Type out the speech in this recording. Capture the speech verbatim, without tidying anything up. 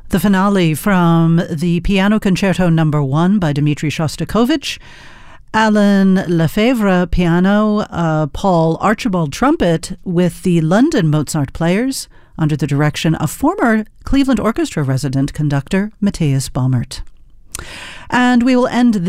The finale from the Piano Concerto Number One by Dmitri Shostakovich, Alan Lefebvre piano, uh, Paul Archibald trumpet, with the London Mozart Players under the direction of former Cleveland Orchestra resident conductor Matthias Baumert. And we will end